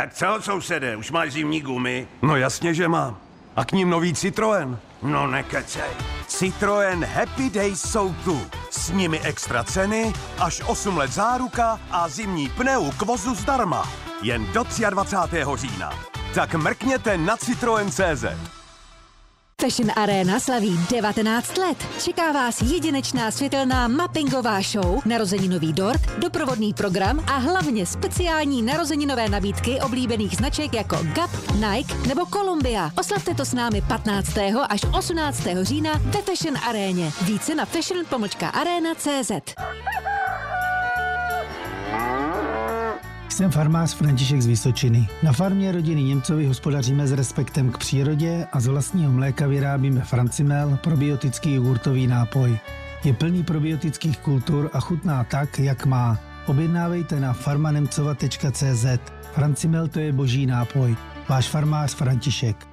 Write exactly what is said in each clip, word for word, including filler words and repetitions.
Tak co, sousede, už máš zimní gumy? No jasně, že mám. A k ním nový Citroën. No nekecej. Citroën Happy Days jsou tu. S nimi extra ceny, až osm let záruka a zimní pneu k vozu zdarma. Jen do dvacátého třetího října. Tak mrkněte na Citroën tečka cé zet. Fashion Arena slaví devatenáct let. Čeká vás jedinečná světelná mappingová show, narozeninový dort, doprovodný program a hlavně speciální narozeninové nabídky oblíbených značek jako Gap, Nike nebo Columbia. Oslavte to s námi patnáctého až osmnáctého října ve Fashion Aréně. Více na fashion pomlčka arena tečka cé zet. Jsem farmář František z Vysočiny. Na farmě rodiny Němcovi hospodaříme s respektem k přírodě a z vlastního mléka vyrábíme Francimel, probiotický jogurtový nápoj. Je plný probiotických kultur a chutná tak, jak má. Objednávejte na farmanemcova tečka cé zet. Francimel to je boží nápoj. Váš farmář František.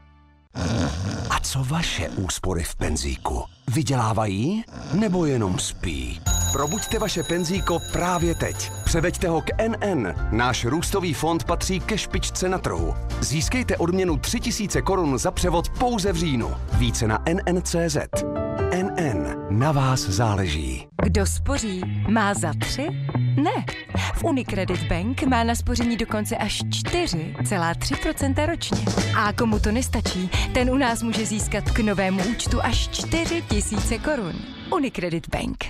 A co vaše úspory v penzíku? Vydělávají nebo jenom spí? Probuďte vaše penzíko právě teď. Převeďte ho k N N. Náš růstový fond patří ke špičce na trhu. Získejte odměnu tři tisíce korun za převod pouze v říjnu. Více na N N tečka cé zet. N N. Na vás záleží. Kdo spoří, má za tři? Ne. V Unicredit Bank má na spoření dokonce až čtyři celá tři procenta ročně. A komu to nestačí, ten u nás může získat k novému účtu až čtyři tisíce korun. Unicredit Bank.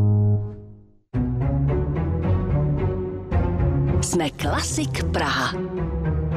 Jsme Klasik Praha.